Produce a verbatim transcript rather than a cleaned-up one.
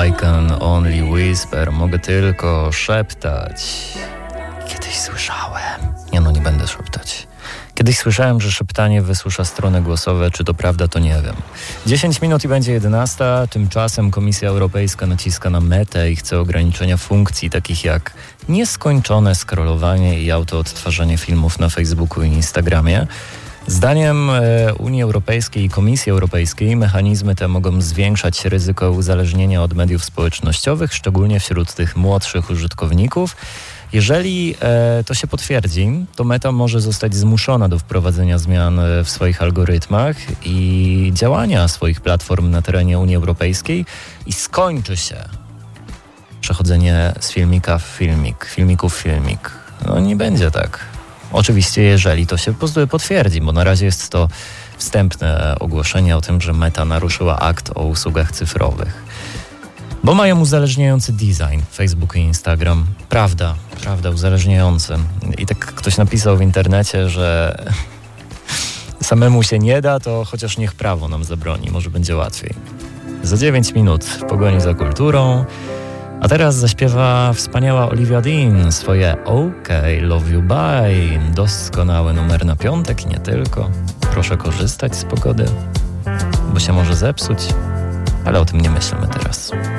I can only whisper. Mogę tylko szeptać. Kiedyś słyszałem. Nie no, nie będę szeptać. Kiedyś słyszałem, że szeptanie wysusza strony głosowe. Czy to prawda, to nie wiem. dziesięć minut i będzie jedenasta. Tymczasem Komisja Europejska naciska na Metę i chce ograniczenia funkcji takich jak nieskończone scrollowanie i autoodtwarzanie filmów na Facebooku i Instagramie. Zdaniem e, Unii Europejskiej i Komisji Europejskiej mechanizmy te mogą zwiększać ryzyko uzależnienia od mediów społecznościowych, szczególnie wśród tych młodszych użytkowników. Jeżeli e, to się potwierdzi, to Meta może zostać zmuszona do wprowadzenia zmian w swoich algorytmach i działania swoich platform na terenie Unii Europejskiej i skończy się przechodzenie z filmika w filmik, filmiku w filmik. No nie będzie tak. Oczywiście jeżeli to się potwierdzi, bo na razie jest to wstępne ogłoszenie o tym, że Meta naruszyła akt o usługach cyfrowych. Bo mają uzależniający design Facebook i Instagram. Prawda, prawda, uzależniający. I tak ktoś napisał w internecie, że samemu się nie da, to chociaż niech prawo nam zabroni, może będzie łatwiej. Za dziewięć minut w pogoni za kulturą. A teraz zaśpiewa wspaniała Olivia Dean swoje OK, Love You Bye. Doskonały numer na piątek i nie tylko. Proszę korzystać z pogody, bo się może zepsuć, ale o tym nie myślmy teraz.